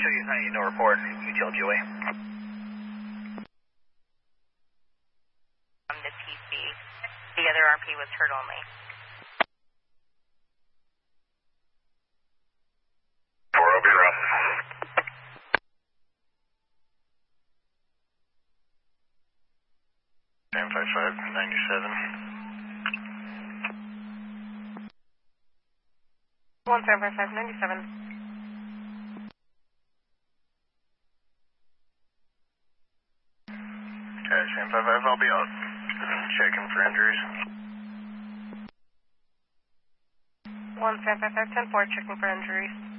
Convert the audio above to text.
298, no report. UTL GOA. The TC. The other RP was heard only. Sam 5597. 175597. Okay, Sam 55, I'll be out. Checking for injuries. 1755 10-4, checking for injuries.